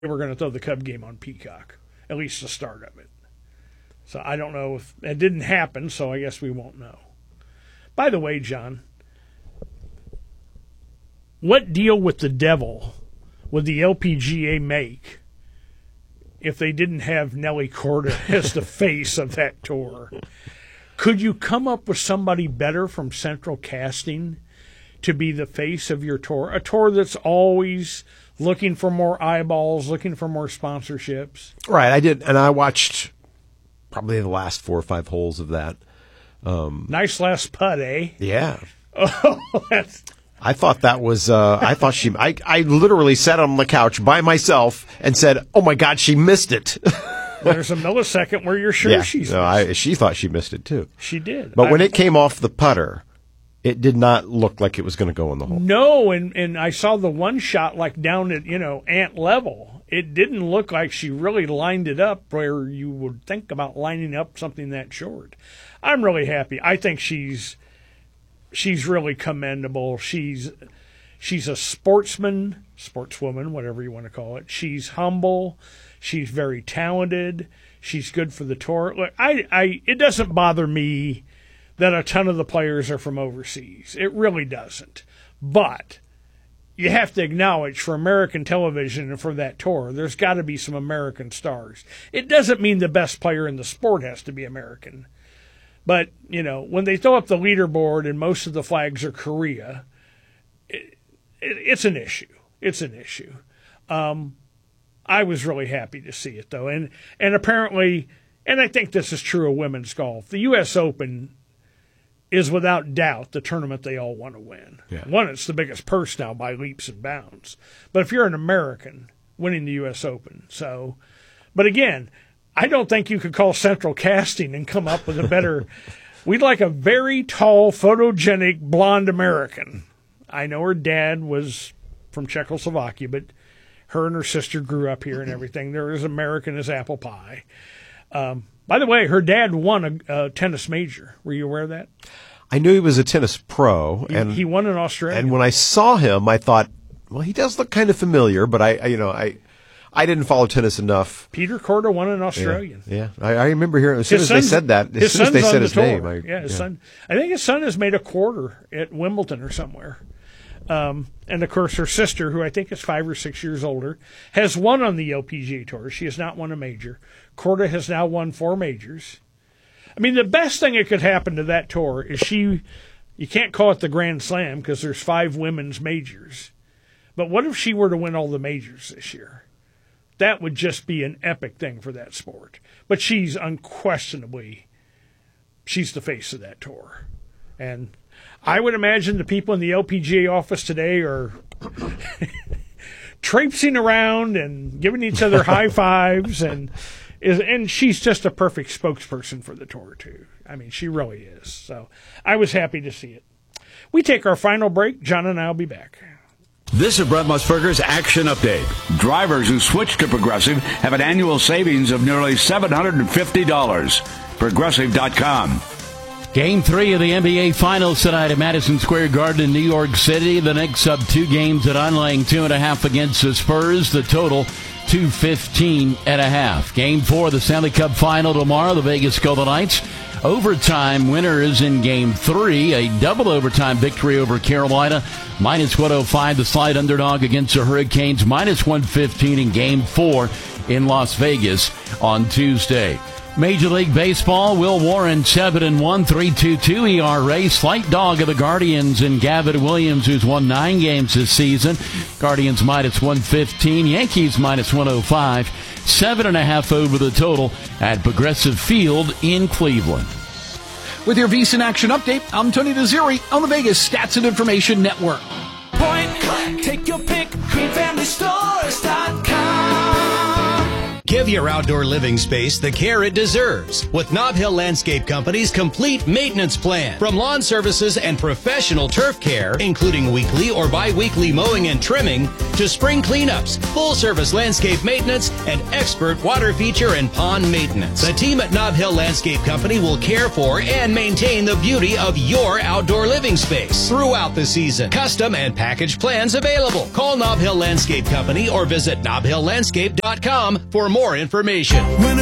were going to throw the Cub game on Peacock, at least the start of it. So I don't know if it didn't happen, so I guess we won't know. By the way, John, what deal with the devil would the LPGA make if they didn't have Nelly Korda as the face of that tour? Could you come up with somebody better from Central Casting to be the face of your tour? A tour that's always looking for more eyeballs, looking for more sponsorships. Right, I did, and I watched probably the last 4 or 5 holes of that. Nice last putt, eh? Yeah. Oh, that's... I thought that was, I literally sat on the couch by myself and said, oh my God, she missed it. There's a millisecond where you're sure she's missed. She thought she missed it too. She did. But when it came off the putter, it did not look like it was going to go in the hole. No, and I saw the one shot like down at, ant level. It didn't look like she really lined it up where you would think about lining up something that short. I'm really happy. I think she's really commendable. She's a sportswoman, whatever you want to call it. She's humble. She's very talented. She's good for the tour. Look, it doesn't bother me that a ton of the players are from overseas. It really doesn't. But you have to acknowledge for American television and for that tour, there's got to be some American stars. It doesn't mean the best player in the sport has to be American. But, when they throw up the leaderboard and most of the flags are Korea, it's an issue. It's an issue. I was really happy to see it, though. And apparently, and I think this is true of women's golf, the U.S. Open is without doubt the tournament they all want to win. Yeah. One, it's the biggest purse now by leaps and bounds. But if you're an American, winning the U.S. Open. So, but again, I don't think you could call Central Casting and come up with a better. We'd like a very tall, photogenic, blonde American. I know her dad was from Czechoslovakia, but her and her sister grew up here and everything. They're as American as apple pie. By the way, her dad won a tennis major. Were you aware of that? I knew he was a tennis pro. He won in Australia. And when I saw him, I thought, well, he does look kind of familiar, but I didn't follow tennis enough. Peter Korda won in Australia. Yeah. I remember hearing as soon as they said that, as soon as they said his name. His son. I think his son has made a quarter at Wimbledon or somewhere. And, of course, her sister, who I think is 5 or 6 years older, has won on the LPGA Tour. She has not won a major. Korda has now won 4 majors. I mean, the best thing that could happen to that tour is you can't call it the Grand Slam because there's 5 women's majors. But what if she were to win all the majors this year? That would just be an epic thing for that sport. But she's unquestionably, she's the face of that tour. And I would imagine the people in the LPGA office today are traipsing around and giving each other high fives, and she's just a perfect spokesperson for the tour, too. I mean, she really is. So I was happy to see it. We take our final break. John and I will be back. This is Brett Musburger's Action Update. Drivers who switch to Progressive have an annual savings of nearly $750. Progressive.com. Game 3 of the NBA Finals tonight at Madison Square Garden in New York City. The Knicks up 2 games at on, laying 2.5 against the Spurs. The total, 215.5. Game 4 of the Stanley Cup Final tomorrow. The Vegas Golden Knights overtime winners in Game 3. A double overtime victory over Carolina. Minus 105, the slight underdog against the Hurricanes. Minus 115 in Game 4 in Las Vegas on Tuesday. Major League Baseball, Will Warren 7-1, 3.22 ERA. Slight dog of the Guardians and Gavin Williams, who's won 9 games this season. Guardians minus 115, Yankees minus 105. 7.5 over the total at Progressive Field in Cleveland. With your VSiN Action Update, I'm Tony Desiri on the Vegas Stats and Information Network. Point, click, take your pick, greenfamilystores.com. Get Give your outdoor living space the care it deserves with Nob Hill Landscape Company's complete maintenance plan. From lawn services and professional turf care, including weekly or bi-weekly mowing and trimming, to spring cleanups, full-service landscape maintenance, and expert water feature and pond maintenance. The team at Nob Hill Landscape Company will care for and maintain the beauty of your outdoor living space throughout the season. Custom and package plans available. Call Nob Hill Landscape Company or visit nobhilllandscape.com for more information.